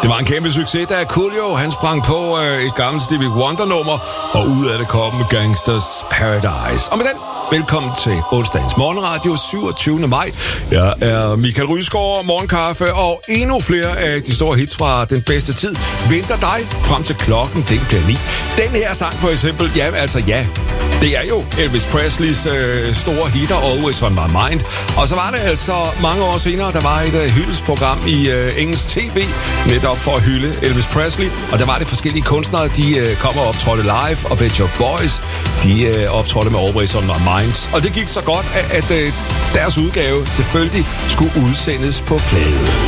Det var en kæmpe succes, da Coolio han sprang på et gammelt Stevie Wonder-nummer, og ud af det kom Gangsters Paradise. Og med den, velkommen til onsdagens morgenradio, 27. maj. Jeg er Michael Rysgaard, morgenkaffe, og endnu flere af de store hits fra den bedste tid venter dig frem til klokken, den bliver 9. Den her sang for eksempel, det er jo Elvis Presleys store hitter, Always on My Mind. Og så var det altså mange år senere, der var et hyldesprogram i engelsk tv, netop for at hylde Elvis Presley. Og der var det forskellige kunstnere, de kom og optrådte live, og Pet Shop Boys, de optrådte med Always on My Mind. Og det gik så godt, at deres udgave selvfølgelig skulle udsendes på plade.